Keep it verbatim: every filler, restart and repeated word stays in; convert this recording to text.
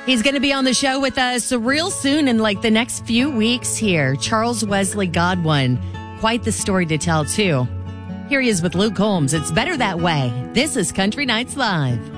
He's going to be on the show with us real soon in like the next few weeks here. Charles Wesley Godwin. Quite the story to tell, too. Here he is with Luke Combs. It's better that way. This is Country Nights Live.